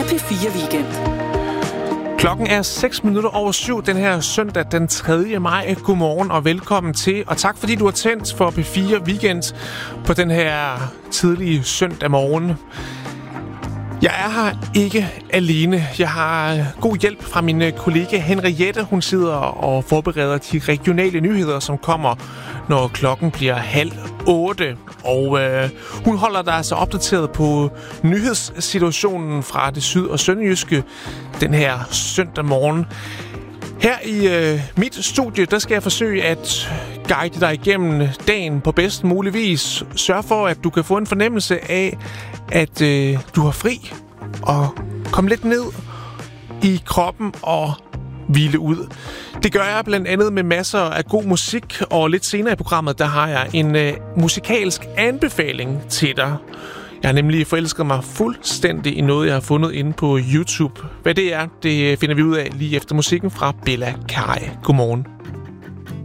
P4 Weekend. Klokken er 7:06 den her søndag den 3. maj. Godmorgen og velkommen til. Og tak fordi du har tændt for P4 Weekend på den her tidlige søndag morgen. Jeg er her ikke alene. Jeg har god hjælp fra min kollega Henriette. Hun sidder og forbereder de regionale nyheder, som kommer, når klokken bliver 7:30. Og hun holder dig altså opdateret på nyhedssituationen fra det syd- og sønderjyske den her søndag morgen. Her i mit studie, der skal jeg forsøge at guide dig igennem dagen på bedst mulig vis. Sørg for, at du kan få en fornemmelse af, at du har fri og komme lidt ned i kroppen og hvile ud. Det gør jeg blandt andet med masser af god musik, og lidt senere i programmet, der har jeg en musikalsk anbefaling til dig. Jeg har nemlig forelsket mig fuldstændig i noget, jeg har fundet inde på YouTube. Hvad det er, det finder vi ud af lige efter musikken fra Bella Kai. Godmorgen.